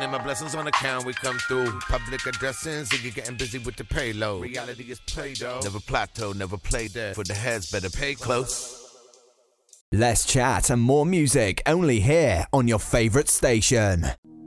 and my blessings on account. We come through public addressing, Ziggy getting busy with the payload. Reality is Play-Doh. Never plateau, never play dead. For the heads, better pay close. Less chat and more music only here on your favorite station.